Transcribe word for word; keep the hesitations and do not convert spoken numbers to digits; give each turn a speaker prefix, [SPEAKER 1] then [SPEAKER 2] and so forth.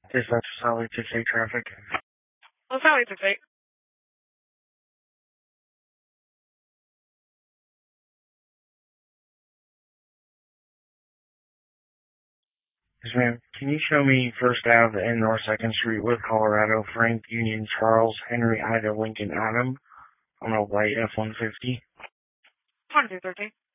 [SPEAKER 1] Dispatch Sally to say traffic.
[SPEAKER 2] Well, Sally to say.
[SPEAKER 1] Yes, ma'am. Can you show me First Ave and North Second Street with Colorado, Frank, Union, Charles, Henry, Ida, Lincoln, Adam on a white F one fifty?
[SPEAKER 2] twenty-two thirteen.